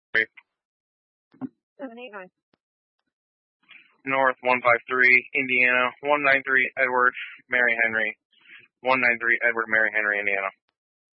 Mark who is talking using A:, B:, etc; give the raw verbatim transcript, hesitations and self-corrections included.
A: seven eight nine.
B: North one five three, Indiana, one nine three, Edward, Mary Henry, one nine three, Edward, Mary Henry, Indiana.